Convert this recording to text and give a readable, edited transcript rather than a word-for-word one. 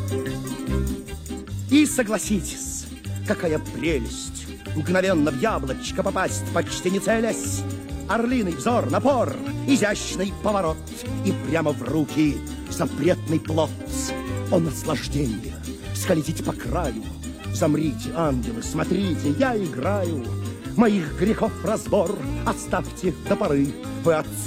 И согласитесь, какая прелесть мгновенно в яблочко попасть, почти не целясь. Орлиный взор, напор, изящный поворот, и прямо в руки запретный плод. О, наслаждение! Скользите по краю, замрите, ангелы, смотрите, я играю. Моих грехов разбор оставьте до поры. Вы отцы